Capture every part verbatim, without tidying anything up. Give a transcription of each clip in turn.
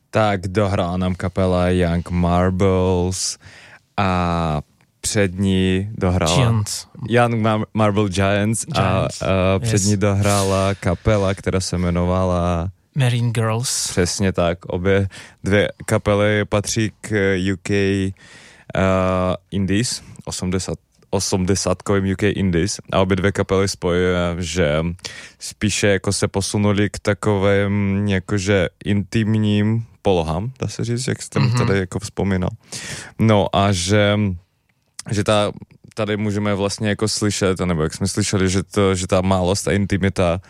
tak dohrála nám kapela Young Marbles a před ní dohrála Giants. Young Mar- Marble Giants, Giants. a, a před Yes. ní dohrála kapela, která se jmenovala Marine Girls. přesně tak. Obě dvě kapely patří k U K uh, Indies, osmdesát osmdesátkovým U K Indies, a obě dvě kapely spojuje, že spíše jako se posunuli k takovým jakože intimním polohám, dá se říct, jak jsem mm-hmm. tady jako vzpomínal. No a že, že ta, tady můžeme vlastně jako slyšet, nebo jak jsme slyšeli, že, to, že ta málost a intimita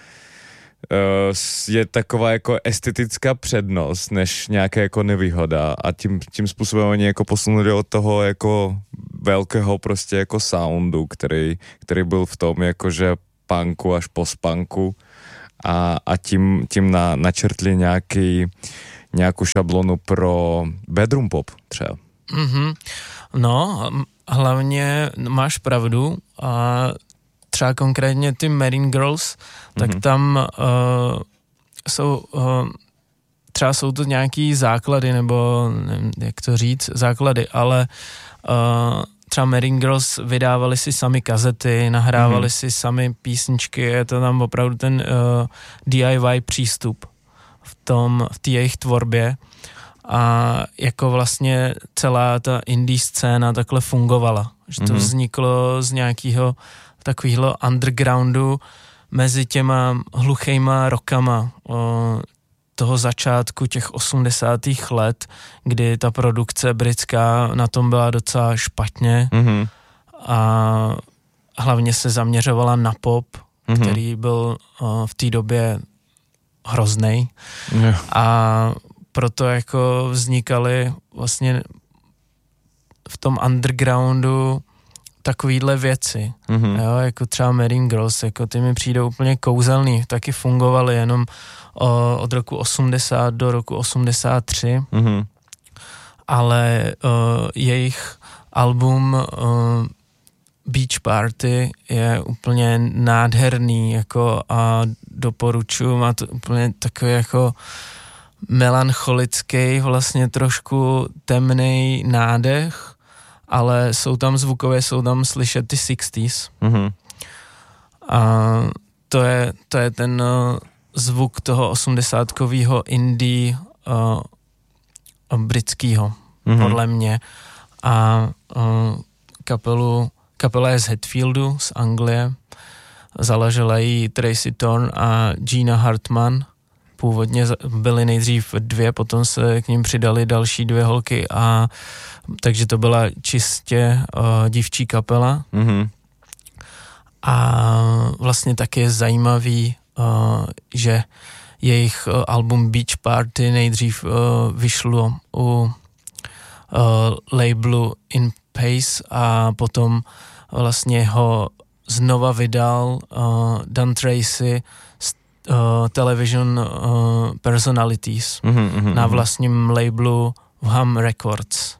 uh, je taková jako estetická přednost, než nějaká jako nevýhoda, a tím, tím způsobem oni jako posunuli od toho jako velkého prostě jako soundu, který, který byl v tom jakože punku až post-punku, a, a tím, tím na, načrtli nějaký, nějakou šablonu pro bedroom pop třeba. Mm-hmm. No, hlavně máš pravdu, a třeba konkrétně ty Marine Girls, tak mm-hmm. tam uh, jsou, uh, třeba jsou to nějaký základy, nebo nevím, jak to říct, základy, ale uh, třeba Marine Girls vydávali si sami kazety, nahrávali mm-hmm. si sami písničky, je to tam opravdu ten uh, D I Y přístup v tom, v té jejich tvorbě, a jako vlastně celá ta indie scéna takhle fungovala, že to mm-hmm. vzniklo z nějakého takového undergroundu mezi těma hluchejma rokama o, toho začátku těch osmdesátých let, kdy ta produkce britská na tom byla docela špatně mm-hmm. a hlavně se zaměřovala na pop, mm-hmm. který byl o, v té době hroznej. Yeah. A proto jako vznikaly vlastně v tom undergroundu takovýhle věci, mm-hmm. jo, jako třeba Marine Girls, jako ty mi přijdou úplně kouzelný, taky fungovaly jenom o, od roku osmdesát do roku osmdesát tři, mm-hmm. ale o, jejich album o, Beach Party je úplně nádherný, jako, a doporučuji, má to úplně takový jako melancholický, vlastně trošku temnej nádech, ale jsou tam zvukové, jsou tam slyšet ty šedesátky. Mm-hmm. A to je, to je ten uh, zvuk toho osmdesátkovýho indie uh, britskýho, mm-hmm. podle mě. A uh, kapelu, kapela je z Hatfieldu, z Anglie. Založila ji Tracy Thorn a Gina Hartman. Původně byly nejdřív dvě, potom se k ním přidali další dvě holky, a takže to byla čistě uh, dívčí kapela. Mm-hmm. A vlastně taky je zajímavý, uh, že jejich uh, album Beach Party nejdřív uh, vyšlo u uh, labelu In Pace, a potom vlastně ho znova vydal uh, Dan Tracy Uh, television uh, personalities mm-hmm, mm-hmm. na vlastním labelu Wham Records,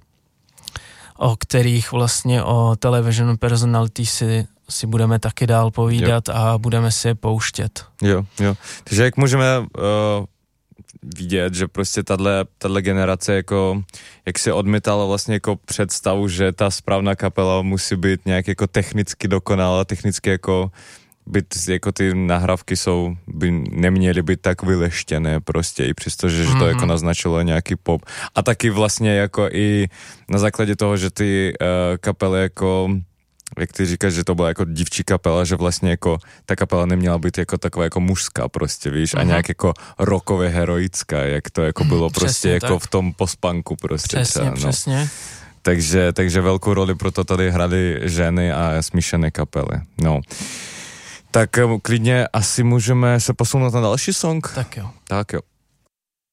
o kterých vlastně o television personalities si, si budeme taky dál povídat, jo. A budeme si je pouštět. Jo, jo. Takže jak můžeme uh, vidět, že prostě tato generace jako, jak se odmítala vlastně jako představu, že ta správná kapela musí být nějak jako technicky dokonalá, technicky jako byt, jako ty nahrávky jsou, by neměly být tak vyleštěné prostě, i přesto, že, že to mm-hmm. jako naznačilo nějaký pop. A taky vlastně jako i na základě toho, že ty uh, kapely jako, jak ty říkáš, že to byla jako dívčí kapela, že vlastně jako ta kapela neměla být jako taková jako mužská prostě, víš, mm-hmm. a nějak jako rockově heroická, jak to jako bylo prostě přesně jako tak. V tom postpunku prostě. Přesně, třeba, no. přesně. Takže, takže velkou roli proto tady hrály ženy a smíšené kapely, no. Tak klidně asi můžeme se posunout na další song. Tak jo. Tak jo.